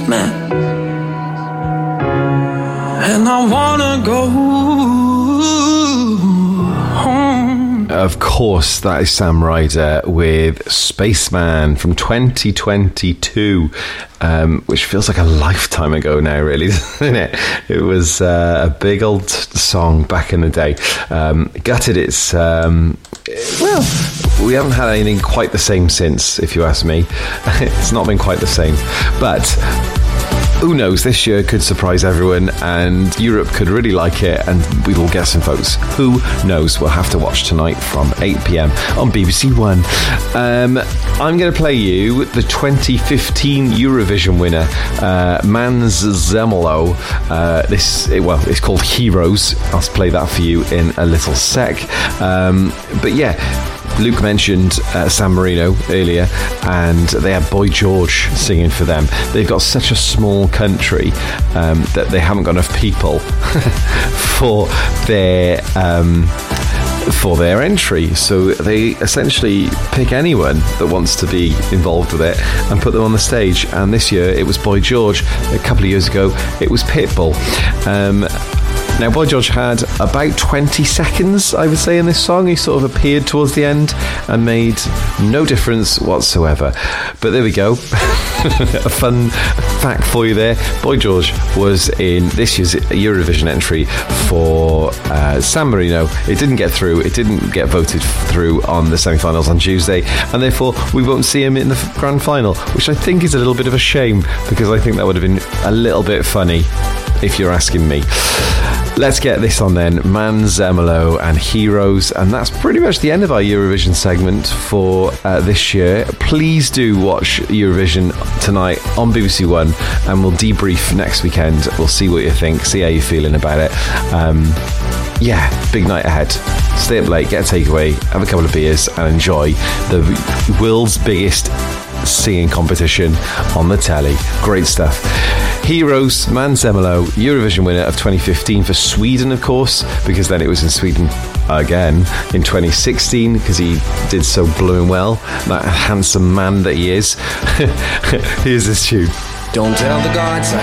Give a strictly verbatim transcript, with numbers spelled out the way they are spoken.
man, and I wanna go home. Of course, that is Sam Ryder with Spaceman from twenty twenty-two, um, which feels like a lifetime ago now, really, doesn't it? It was uh, a big old song back in the day. Um, gutted it's, um, well, we haven't had anything quite the same since, if you ask me. It's not been quite the same. But who knows, this year could surprise everyone and Europe could really like it and we will get some votes. Who knows? We'll have to watch tonight from eight p.m. on B B C One. Um, I'm going to play you the twenty fifteen Eurovision winner, uh, Mans Zemelo. Uh, this, it, well, it's called Heroes. I'll play that for you in a little sec. Um, but yeah, Luke mentioned uh, San Marino earlier, and they had Boy George singing for them. They've got such a small country um, that they haven't got enough people for their um, for their entry, so they essentially pick anyone that wants to be involved with it and put them on the stage. And this year it was Boy George. A couple of years ago it was Pitbull. Um, Now, Boy George had about twenty seconds, I would say, in this song. He sort of appeared towards the end and made no difference whatsoever. But there we go. A fun fact for you there. Boy George was in this year's Eurovision entry for uh, San Marino. It didn't get through. It didn't get voted through on the semi-finals on Tuesday. And therefore, we won't see him in the grand final, which I think is a little bit of a shame, because I think that would have been a little bit funny, if you're asking me. Let's get this on then. Mans Zemelo and Heroes. And that's pretty much the end of our Eurovision segment for uh, this year. Please do watch Eurovision tonight on B B C One, and we'll debrief next weekend. We'll see what you think, see how you're feeling about it. Um, yeah, big night ahead. Stay up late, get a takeaway, have a couple of beers, and enjoy the world's biggest singing competition on the telly. Great stuff. Heroes, Mans Zemelo, Eurovision winner of twenty fifteen for Sweden, of course, because then it was in Sweden again in twenty sixteen, because he did so blooming well, that handsome man that he is. Here's this tune. Don't tell the gods